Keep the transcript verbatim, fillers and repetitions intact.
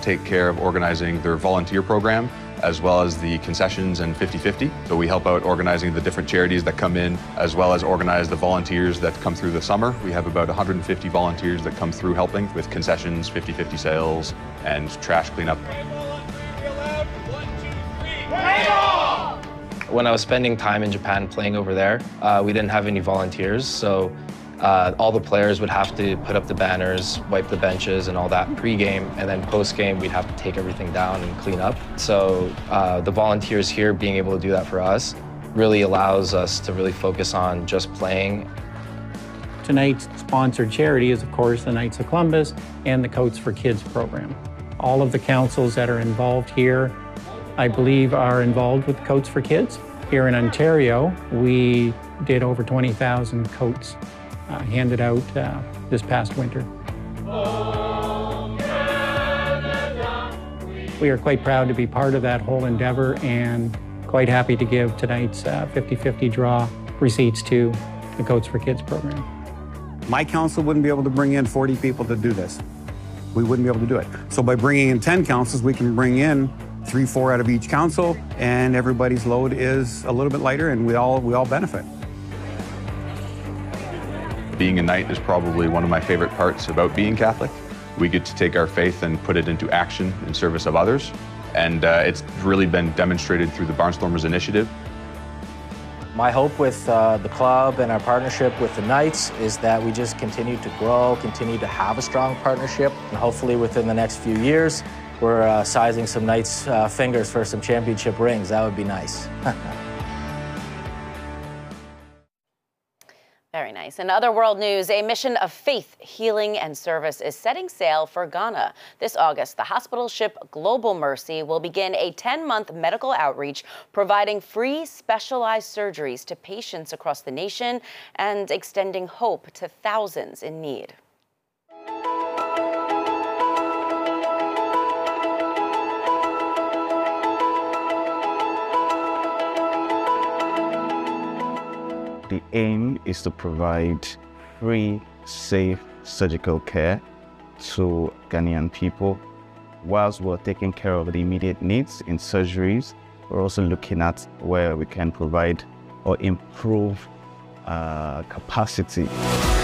take care of organizing their volunteer program, as well as the concessions and fifty fifty. So we help out organizing the different charities that come in, as well as organize the volunteers that come through the summer. We have about one hundred fifty volunteers that come through helping with concessions, fifty fifty sales, and trash cleanup. When I was spending time in Japan playing over there, uh, we didn't have any volunteers, so uh, all the players would have to put up the banners, wipe the benches and all that pre-game, and then post-game we'd have to take everything down and clean up. So uh, the volunteers here being able to do that for us really allows us to really focus on just playing. Tonight's sponsored charity is, of course, the Knights of Columbus and the Coats for Kids program. All of the councils that are involved here, I believe, are involved with Coats for Kids. Here in Ontario, we did over twenty thousand coats uh, handed out uh, this past winter. We are quite proud to be part of that whole endeavor and quite happy to give tonight's fifty fifty uh, draw receipts to the Coats for Kids program. My council wouldn't be able to bring in forty people to do this. We wouldn't be able to do it. So by bringing in ten councils, we can bring in three, four out of each council, and everybody's load is a little bit lighter, and we all, we all benefit. Being a Knight is probably one of my favorite parts about being Catholic. We get to take our faith and put it into action in service of others, and uh, it's really been demonstrated through the Barnstormers initiative. My hope with uh, the club and our partnership with the Knights is that we just continue to grow, continue to have a strong partnership, and hopefully within the next few years, we're uh, sizing some Knights' uh, fingers for some championship rings. That would be nice. Very nice. In other world news, a mission of faith, healing, and service is setting sail for Ghana. This August, the hospital ship Global Mercy will begin a ten-month medical outreach, providing free specialized surgeries to patients across the nation and extending hope to thousands in need. The aim is to provide free, safe surgical care to Ghanaian people. Whilst we're taking care of the immediate needs in surgeries, we're also looking at where we can provide or improve uh, capacity.